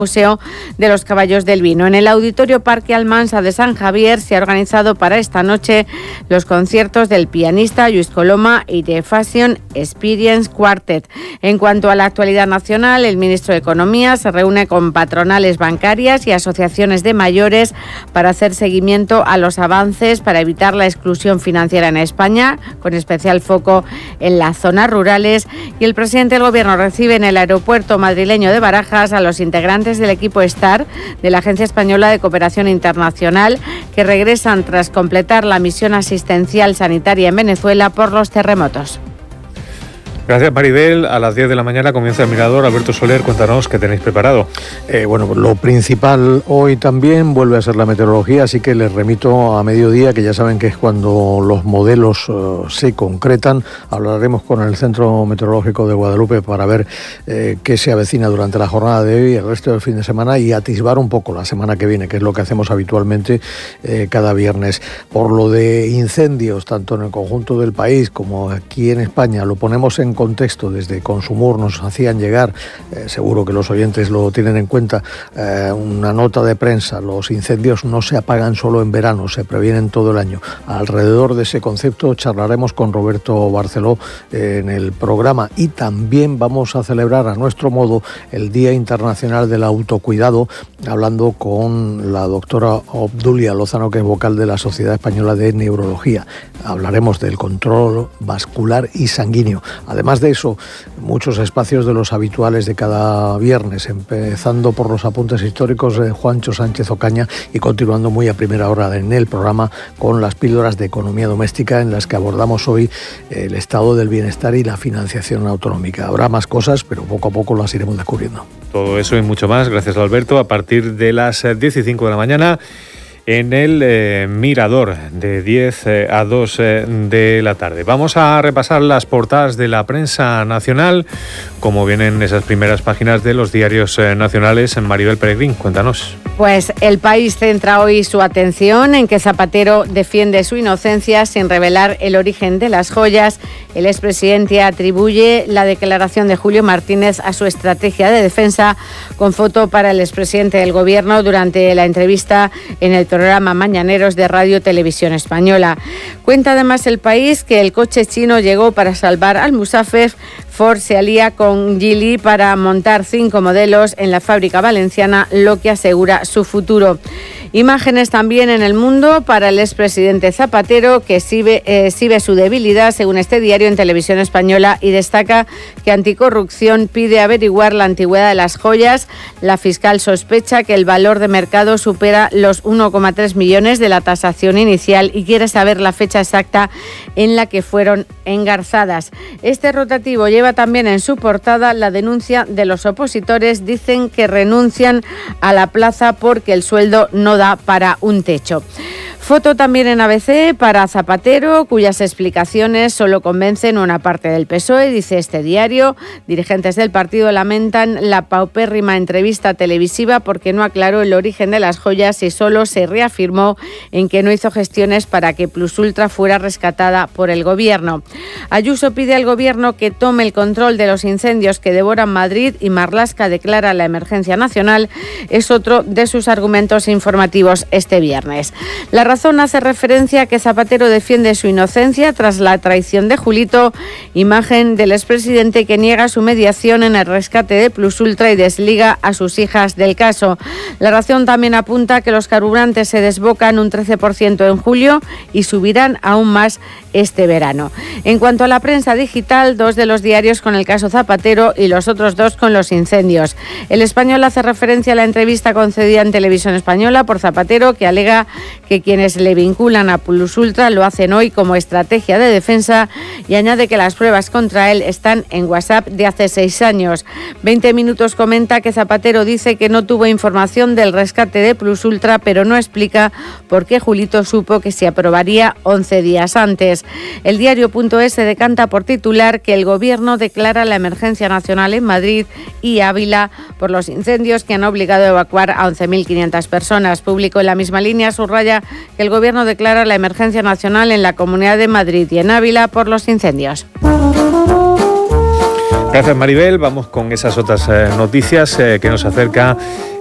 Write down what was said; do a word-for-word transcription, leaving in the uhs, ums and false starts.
Museo de los Caballos del Vino. En el Auditorio Parque Almansa de San Javier se ha organizado para esta noche los conciertos del pianista Lluís Coloma y de Fashion Experience Quartet. En cuanto a la actualidad nacional, el ministro de Economía se reúne con patronales bancarias y asociaciones de mayores para hacer seguimiento a los avances para evitar la exclusión financiera en España, con especial foco en las zonas rurales. Y el presidente del Gobierno recibe en el aeropuerto madrileño de Barajas a los integrantes del equipo STAR de la Agencia Española de Cooperación Internacional, que regresan tras completar la misión asistencial sanitaria en Venezuela por los terremotos. Gracias, Maribel. A las diez de la mañana comienza el Mirador. Alberto Soler, cuéntanos qué tenéis preparado. Eh, bueno, lo principal hoy también vuelve a ser la meteorología, así que les remito a mediodía, que ya saben que es cuando los modelos uh, se concretan. Hablaremos con el Centro Meteorológico de Guadalupe para ver eh, qué se avecina durante la jornada de hoy y el resto del fin de semana, y atisbar un poco la semana que viene, que es lo que hacemos habitualmente eh, cada viernes. Por lo de incendios, tanto en el conjunto del país como aquí en España, lo ponemos en contexto. Desde Consumur nos hacían llegar, eh, seguro que los oyentes lo tienen en cuenta, eh, una nota de prensa: los incendios no se apagan solo en verano, se previenen todo el año. Alrededor de ese concepto charlaremos con Roberto Barceló eh, en el programa, y también vamos a celebrar a nuestro modo el Día Internacional del Autocuidado, hablando con la doctora Obdulia Lozano, que es vocal de la Sociedad Española de Neurología. Hablaremos del control vascular y sanguíneo. Además de eso, muchos espacios de los habituales de cada viernes, empezando por los apuntes históricos de Juancho Sánchez Ocaña y continuando muy a primera hora en el programa con las píldoras de economía doméstica, en las que abordamos hoy el estado del bienestar y la financiación autonómica. Habrá más cosas, pero poco a poco las iremos descubriendo. Todo eso y mucho más, gracias, Alberto, a partir de las diez y cinco de la mañana en el eh, Mirador, de diez a dos de la tarde. Vamos a repasar las portadas de la prensa nacional, como vienen esas primeras páginas de los diarios eh, nacionales. Maribel Peregrín, cuéntanos. Pues El País centra hoy su atención en que Zapatero defiende su inocencia sin revelar el origen de las joyas. El expresidente atribuye la declaración de Julio Martínez a su estrategia de defensa, con foto para el expresidente del Gobierno durante la entrevista en el programa Mañaneros de Radio Televisión Española. Cuenta además El País que el coche chino llegó para salvar al Musafir. Ford se alía con Geely para montar cinco modelos en la fábrica valenciana, lo que asegura su futuro. Imágenes también en El Mundo para el expresidente Zapatero, que exhibe, eh, exhibe su debilidad, según este diario, en Televisión Española, y destaca que Anticorrupción pide averiguar la antigüedad de las joyas. La fiscal sospecha que el valor de mercado supera los uno coma tres millones de la tasación inicial y quiere saber la fecha exacta en la que fueron engarzadas. Este rotativo lleva también en su portada la denuncia de los opositores. Dicen que renuncian a la plaza porque el sueldo no da para un techo. Foto también en A B C para Zapatero, cuyas explicaciones solo convencen una parte del P S O E, dice este diario. Dirigentes del partido lamentan la paupérrima entrevista televisiva porque no aclaró el origen de las joyas y solo se reafirmó en que no hizo gestiones para que Plus Ultra fuera rescatada por el Gobierno. Ayuso pide al Gobierno que tome el control de los incendios que devoran Madrid, y Marlaska declara la emergencia nacional. Es otro de sus argumentos informativos este viernes. La Razón hace referencia a que Zapatero defiende su inocencia tras la traición de Julito, imagen del expresidente que niega su mediación en el rescate de Plus Ultra y desliga a sus hijas del caso. La Razón también apunta que los carburantes se desbocan un trece por ciento en julio y subirán aún más este verano. En cuanto a la prensa digital, dos de los diarios con el caso Zapatero y los otros dos con los incendios. El Español hace referencia a la entrevista concedida en Televisión Española por Zapatero, que alega que quienes le vinculan a Plus Ultra lo hacen hoy como estrategia de defensa, y añade que las pruebas contra él están en WhatsApp de hace seis años. veinte minutos comenta que Zapatero dice que no tuvo información del rescate de Plus Ultra, pero no explica por qué Julito supo que se aprobaría once días antes. El diario.es se decanta por titular que el Gobierno declara la emergencia nacional en Madrid y Ávila por los incendios que han obligado a evacuar a once mil quinientas personas. Público, en la misma línea, subraya que el Gobierno declara la emergencia nacional en la Comunidad de Madrid y en Ávila por los incendios. Gracias, Maribel. Vamos con esas otras eh, noticias eh, que nos acerca